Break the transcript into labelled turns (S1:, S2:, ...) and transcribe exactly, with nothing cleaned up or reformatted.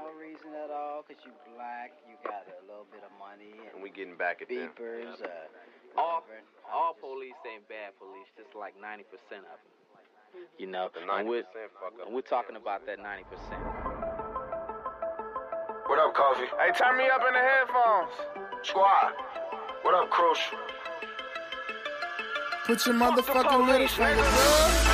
S1: no reason at all, because you black, you got a little bit of money. And,
S2: and we getting back at them.
S1: Beepers,
S2: Yeah.
S1: uh,
S3: all, all
S1: just,
S3: police ain't bad police, just like ninety percent of them. You know,
S2: the
S3: and we're,
S2: fuck up.
S3: and we're talking about that ninety percent.
S4: What up, Kofi?
S5: Hey, turn me up in the headphones.
S4: Squad. What up, Crucial?
S5: Put your motherfucking little finger up.